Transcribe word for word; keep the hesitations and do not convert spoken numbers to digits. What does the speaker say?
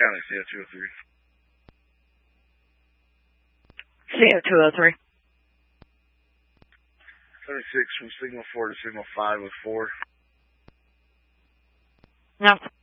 County, C O two oh three. C O two oh three. seventy-six from signal four to signal five with four. No.